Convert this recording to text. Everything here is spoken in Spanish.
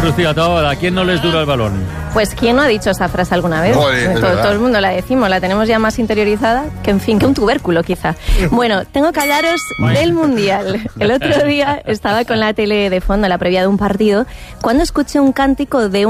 Lucía Taboada, ¿a quién no les dura el balón? Pues ¿quién no ha dicho esa frase alguna vez? Joder, todo el mundo la decimos, la tenemos ya más interiorizada que, en fin, que un tubérculo quizá. Bueno, tengo que hablaros del Mundial. El otro día estaba con la tele de fondo, la previa de un partido, cuando escuché un cántico de